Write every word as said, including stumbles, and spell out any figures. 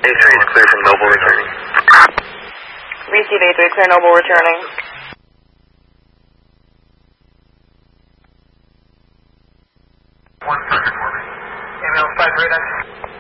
A three is clear from Noble returning. Received A three, clear Noble returning. One second for me. Ambulance five three nine.